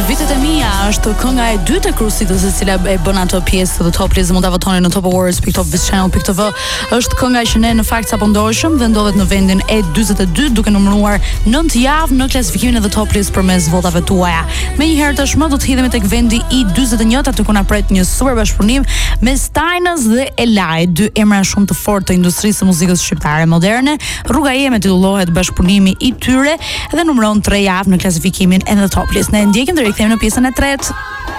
Vitet e mia është kënga e dytë e Crucitos e cila e bën ato pjesë të Top List, mund ta votoni në topawards.top.channel.tv. Është kënga që ne në fakt sapo ndoshëm dhe ndodhet në vendin e 42 duke numëruar 9 javë në klasifikimin e The Top List përmes votave tuaja. Megjitherë tashmë do të hidhemi tek vendi i 41 aty ku na pret një super bashkëpunim mes Tajnës dhe Elaj, dy emra shumë të fortë të industrisë së muzikës shqiptare moderne. Rruga jeme titullohet bashkëpunimi i tyre dhe numëron 3 javë në klasifikimin e The Top List. Ne ndjekim dhe rikthehemi në pjesën e tretë.